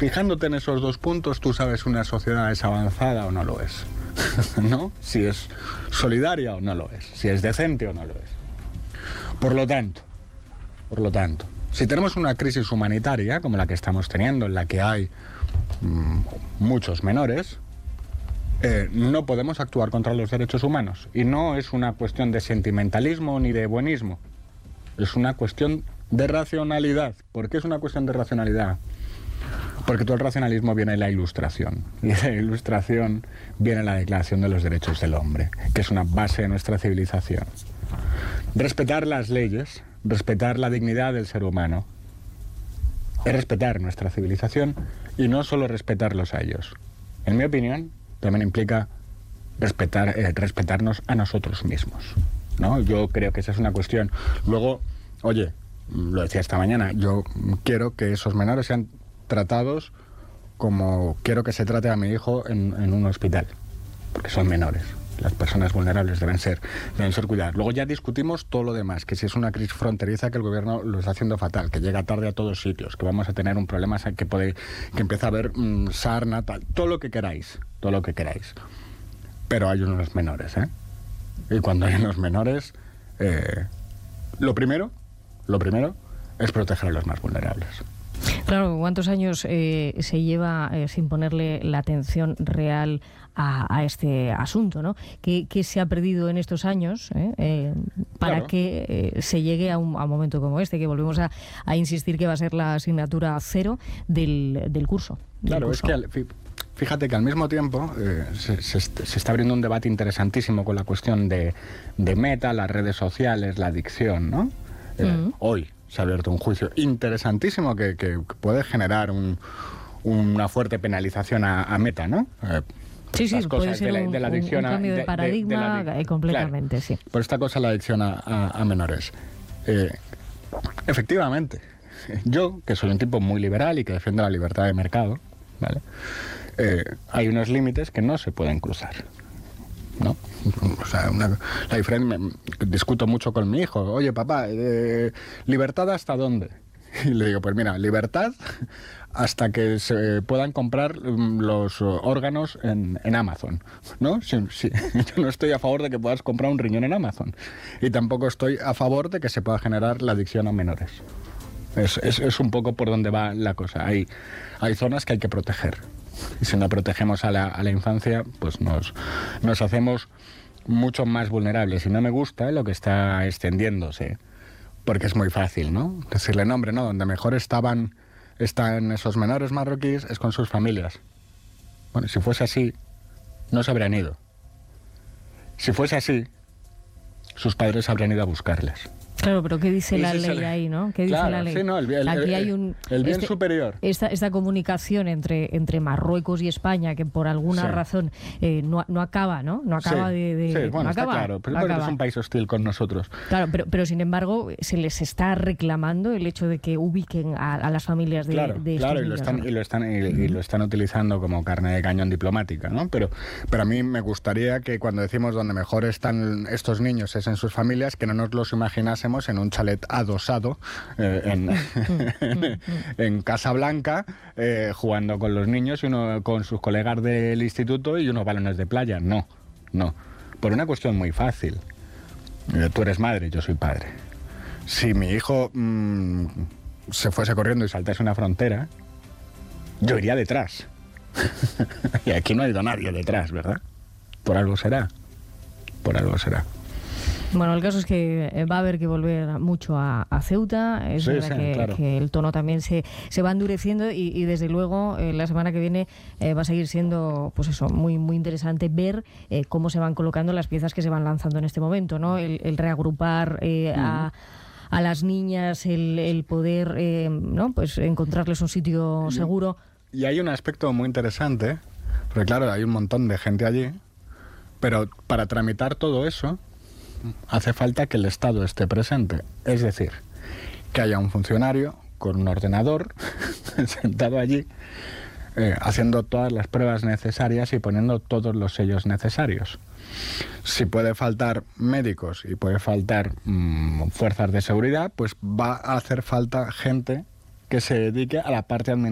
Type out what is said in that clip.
fijándote en esos dos puntos, tú sabes si una sociedad es avanzada o no lo es, ¿no? Si es solidaria o no lo es, si es decente o no lo es. Por lo tanto, si tenemos una crisis humanitaria como la que estamos teniendo, en la que hay muchos menores, no podemos actuar contra los derechos humanos. Y no es una cuestión de sentimentalismo ni de buenismo. Es una cuestión de racionalidad. ¿Por qué es una cuestión de racionalidad? Porque todo el racionalismo viene de la Ilustración. Y de la Ilustración viene la Declaración de los Derechos del Hombre, que es una base de nuestra civilización. Respetar las leyes, respetar la dignidad del ser humano, es respetar nuestra civilización y no solo respetarlos a ellos. En mi opinión, también implica respetarnos a nosotros mismos, ¿no? Yo creo que esa es una cuestión. Luego, oye, lo decía esta mañana, yo quiero que esos menores sean tratados como quiero que se trate a mi hijo en un hospital, porque son menores. Las personas vulnerables deben ser cuidadas. Luego ya discutimos todo lo demás, que si es una crisis fronteriza, que el gobierno lo está haciendo fatal, que llega tarde a todos sitios, que vamos a tener un problema que empieza a haber sarna, tal, todo lo que queráis. Pero hay unos menores, ¿eh? Y cuando hay unos menores, lo primero es proteger a los más vulnerables. Claro, ¿cuántos años se lleva sin ponerle la atención real a este asunto, ¿no? ¿Qué se ha perdido en estos años para Claro. que se llegue a un momento como este, que volvemos a insistir que va a ser la asignatura cero del curso? Claro, es que fíjate que al mismo tiempo se está abriendo un debate interesantísimo con la cuestión de Meta, las redes sociales, la adicción, ¿no? Hoy se ha abierto un juicio interesantísimo que puede generar una fuerte penalización a Meta, ¿no? Sí, puede ser de la adicción un cambio de paradigma completamente, claro, sí. Por esta cosa, la adicción a menores. Efectivamente, yo, que soy un tipo muy liberal y que defiende la libertad de mercado, ¿vale? Hay unos límites que no se pueden cruzar, ¿no? O sea, la diferencia, discuto mucho con mi hijo. Oye, papá, ¿libertad hasta dónde? Y le digo, pues mira, libertad hasta que se puedan comprar los órganos en Amazon, ¿no? Yo no estoy a favor de que puedas comprar un riñón en Amazon. Y tampoco estoy a favor de que se pueda generar la adicción a menores. Es un poco por donde va la cosa. Hay zonas que hay que proteger. Y si no protegemos a la infancia, pues nos hacemos mucho más vulnerables. Y no me gusta lo que está extendiéndose, porque es muy fácil, ¿no? Decirle, no, hombre, no, donde mejor están esos menores marroquíes es con sus familias. Bueno, si fuese así, no se habrían ido. Si fuese así, sus padres habrían ido a buscarles. Claro, pero ¿qué dice la ley ahí, no? ¿Qué dice la ley? Sí, no, Aquí hay el bien superior. Esta comunicación entre Marruecos y España, que por alguna razón no acaba, ¿no? No acaba Sí, bueno, está claro. Pero porque es un país hostil con nosotros. Claro, pero sin embargo, se les está reclamando el hecho de que ubiquen a las familias de estos niños, y lo están utilizando como carne de cañón diplomática, ¿no? Pero a mí me gustaría que cuando decimos donde mejor están estos niños es en sus familias, que no nos los imaginásemos en un chalet adosado en Casablanca, jugando con los niños, y uno con sus colegas del instituto y unos balones de playa. No. Por una cuestión muy fácil. Tú eres madre, yo soy padre. Si mi hijo se fuese corriendo y saltase una frontera, yo iría detrás. Y aquí no ha ido nadie detrás, ¿verdad? Por algo será. Bueno, el caso es que va a haber que volver mucho a Ceuta. Es verdad que el tono también se va endureciendo y desde luego la semana que viene va a seguir siendo, pues eso, muy, muy interesante ver cómo se van colocando las piezas que se van lanzando en este momento, ¿no? El reagrupar a las niñas, el poder ¿no? Pues encontrarles un sitio seguro. Y hay un aspecto muy interesante, porque claro, hay un montón de gente allí, pero para tramitar todo eso hace falta que el Estado esté presente. Es decir, que haya un funcionario con un ordenador sentado allí haciendo todas las pruebas necesarias y poniendo todos los sellos necesarios. Si puede faltar médicos y puede faltar fuerzas de seguridad, pues va a hacer falta gente que se dedique a la parte administrativa